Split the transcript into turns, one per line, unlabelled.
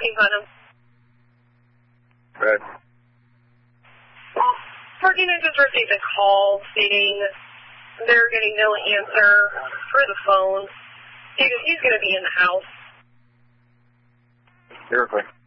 Parking Putnam.
Red.
Parking I just received a call stating they're getting no answer for the phone. He's going to be in the house.
You're okay.